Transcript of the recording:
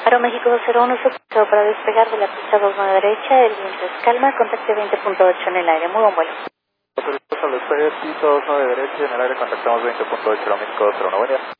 Aeroméxico 201, solicitado para despegar de la pista 29 derecha, el viento es calma, contacto 20.8 en el aire, muy buen vuelo. Autorizado al despegue, piso 29 derecha, en el aire contactamos 20.8, Aeroméxico 201, buen día.